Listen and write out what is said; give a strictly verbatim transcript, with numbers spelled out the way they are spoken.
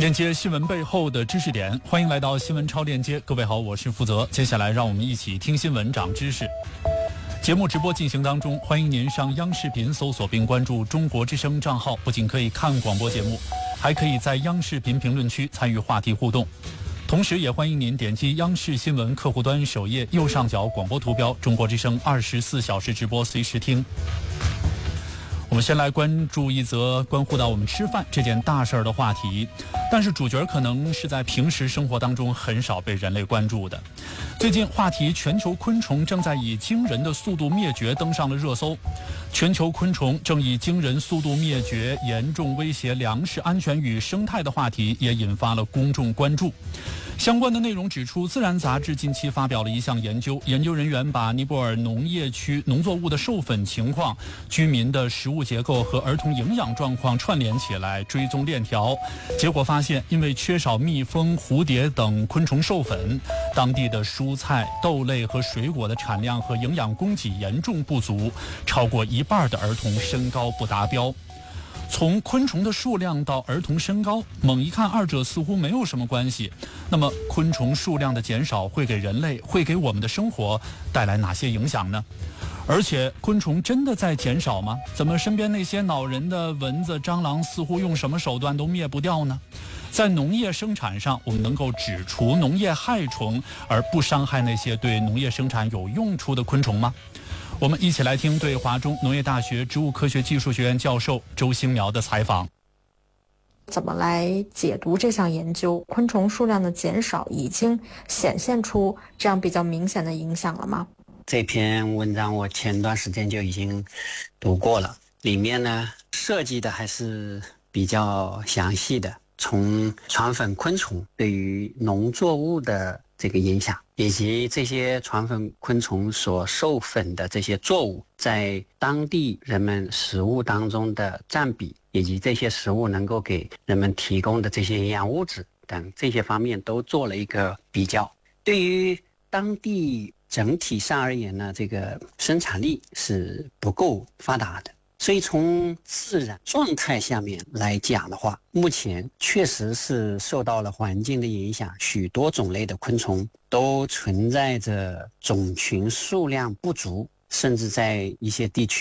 链接新闻背后的知识点，欢迎来到新闻超链接。各位好，我是负责。接下来让我们一起听新闻长知识。节目直播进行当中，欢迎您上央视频搜索并关注中国之声账号，不仅可以看广播节目，还可以在央视频评论区参与话题互动。同时也欢迎您点击央视新闻客户端首页右上角广播图标，中国之声二十四小时直播随时听。我们先来关注一则关乎到我们吃饭这件大事儿的话题，但是主角可能是在平时生活当中很少被人类关注的。最近话题全球昆虫正在以惊人的速度灭绝登上了热搜，全球昆虫正以惊人速度灭绝，严重威胁粮食安全与生态的话题也引发了公众关注。相关的内容指出，《自然》杂志近期发表了一项研究，研究人员把尼泊尔农业区农作物的授粉情况、居民的食物结构和儿童营养状况串联起来，追踪链条。结果发现，因为缺少蜜蜂、蝴蝶等昆虫授粉，当地的蔬菜、豆类和水果的产量和营养供给严重不足，超过一半的儿童身高不达标。从昆虫的数量到儿童身高，猛一看二者似乎没有什么关系。那么昆虫数量的减少会给人类、会给我们的生活带来哪些影响呢？而且昆虫真的在减少吗？怎么身边那些恼人的蚊子、蟑螂似乎用什么手段都灭不掉呢？在农业生产上，我们能够指除农业害虫，而不伤害那些对农业生产有用处的昆虫吗？我们一起来听对华中农业大学植物科学技术学院教授周兴苗的采访。 怎么来解读这项研究？昆虫数量的减少已经显现出这样比较明显的影响了吗？ 这篇文章我前段时间就已经读过了，里面呢设计的还是比较详细的，从传粉昆虫对于农作物的这个影响，以及这些传粉昆虫所授粉的这些作物在当地人们食物当中的占比，以及这些食物能够给人们提供的这些营养物质等这些方面都做了一个比较。对于当地整体上而言呢，这个生产力是不够发达的，所以从自然状态下面来讲的话，目前确实是受到了环境的影响，许多种类的昆虫都存在着种群数量不足，甚至在一些地区